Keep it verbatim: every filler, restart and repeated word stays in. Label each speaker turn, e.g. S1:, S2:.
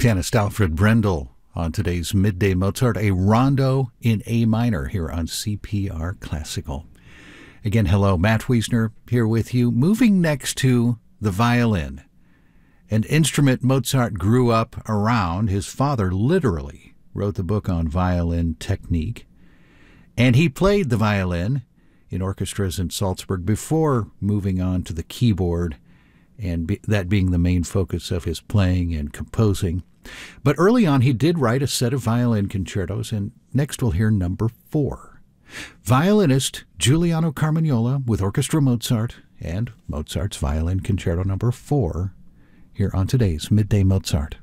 S1: Pianist Alfred Brendel on today's Midday Mozart, a rondo in A minor here on C P R Classical. Again, hello, Matt Wiesner here with you. Moving next to the violin, an instrument Mozart grew up around. His father literally wrote the book on violin technique, and he played the violin in orchestras in Salzburg before moving on to the keyboard, and be, that being the main focus of his playing and composing. But early on, he did write a set of violin concertos, and next we'll hear number four. Violinist Giuliano Carmagnola with Orchestra Mozart and Mozart's Violin Concerto number four here on today's Midday Mozart.